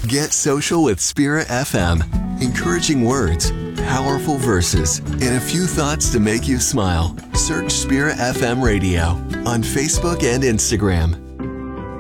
Get social with Spirit FM. Encouraging words, powerful verses, and a few thoughts to make you smile. Search Spirit FM Radio on Facebook and Instagram.